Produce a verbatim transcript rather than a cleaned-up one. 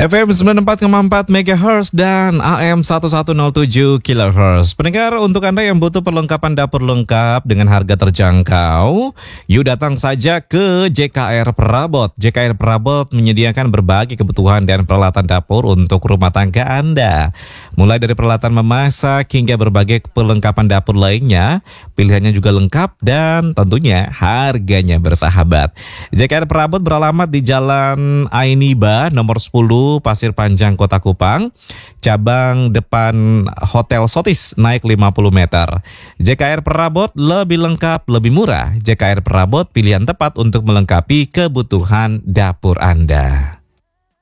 F M sembilan puluh empat koma empat megahertz dan A M seribu seratus tujuh kilohertz. Pendengar, untuk Anda yang butuh perlengkapan dapur lengkap dengan harga terjangkau, yuk datang saja ke J K R Perabot. J K R Perabot menyediakan berbagai kebutuhan dan peralatan dapur untuk rumah tangga Anda. Mulai dari peralatan memasak hingga berbagai perlengkapan dapur lainnya, pilihannya juga lengkap dan tentunya harganya bersahabat. J K R Perabot beralamat di Jalan Ainiba nomor sepuluh Pasir Panjang, Kota Kupang, cabang depan Hotel Sotis, naik lima puluh meter. J K R Perabot lebih lengkap, lebih murah. J K R Perabot, pilihan tepat untuk melengkapi kebutuhan dapur Anda.